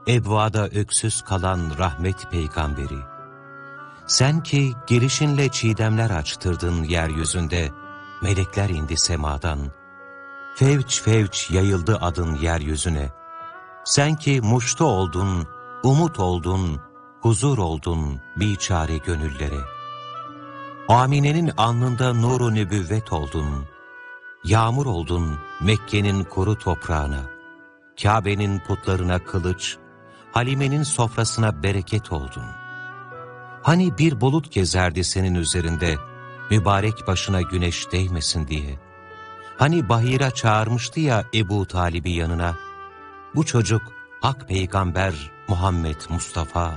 ebvada öksüz kalan rahmet peygamberi. Sen ki gelişinle çiğdemler açtırdın yeryüzünde, melekler indi semadan. Fevç fevç yayıldı adın yeryüzüne. Sen ki muştu oldun, umut oldun, huzur oldun biçare gönüllere. Amine'nin alnında nur-u nübüvvet oldun. Yağmur oldun Mekke'nin kuru toprağına. Kabe'nin putlarına kılıç, Halime'nin sofrasına bereket oldun. Hani bir bulut gezerdi senin üzerinde, mübarek başına güneş değmesin diye. Hani Bahira çağırmıştı ya Ebu Talib'i yanına, bu çocuk Hak Peygamber Muhammed Mustafa.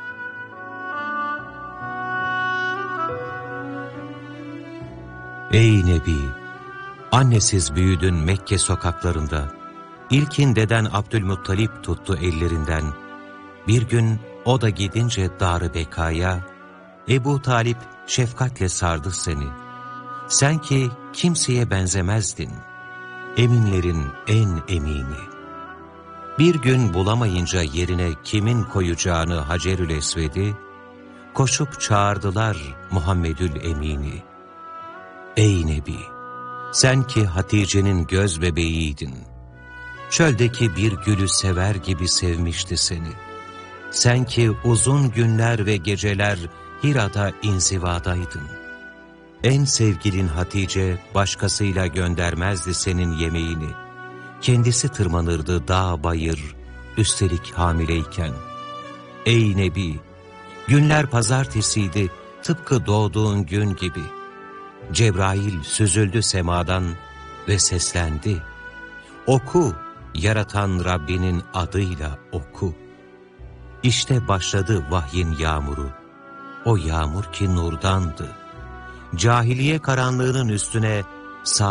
Ey Nebi! Annesiz büyüdün Mekke sokaklarında. İlkin deden Abdülmuttalip tuttu ellerinden. Bir gün o da gidince Dar-ı Bekaya, Ebu Talip şefkatle sardı seni. Sen ki kimseye benzemezdin, eminlerin en emini. Bir gün bulamayınca yerine kimin koyacağını Hacerül Esved'i, koşup çağırdılar Muhammedül Emin'i. Ey Nebi! Sen ki Hatice'nin göz bebeğiydin. Çöldeki bir gülü sever gibi sevmişti seni. Sen ki uzun günler ve geceler Hira'da inzivadaydın. En sevgilin Hatice başkasıyla göndermezdi senin yemeğini. Kendisi tırmanırdı dağ bayır, üstelik hamileyken. Ey Nebi! Günler pazartesiydi, tıpkı doğduğun gün gibi. Cebrail süzüldü semadan ve seslendi. Oku, yaratan Rabbinin adıyla oku. İşte başladı vahyin yağmuru. O yağmur ki nurdandı. Cahiliye karanlığının üstüne